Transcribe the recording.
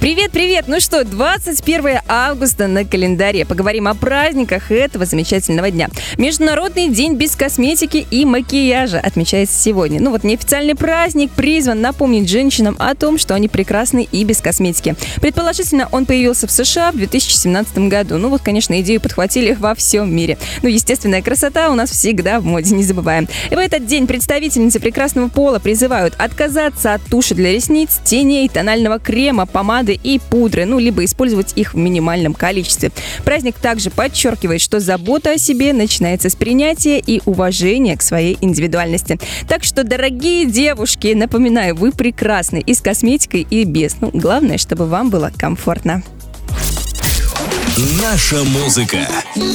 Привет! Ну что, 21 августа на календаре. Поговорим о праздниках этого замечательного дня. Международный день без косметики и макияжа отмечается сегодня. Неофициальный праздник призван напомнить женщинам о том, что они прекрасны и без косметики. Предположительно, он появился в США в 2017 году. Конечно, идею подхватили во всем мире. Естественная красота у нас всегда в моде, не забываем. И в этот день представительницы прекрасного пола призывают отказаться от туши для ресниц, теней, тонального крема, помады и пудры, либо использовать их в минимальном количестве. Праздник также подчеркивает, что забота о себе начинается с принятия и уважения к своей индивидуальности. Так что, дорогие девушки, напоминаю, вы прекрасны и с косметикой, и без. Главное, чтобы вам было комфортно. Наша музыка.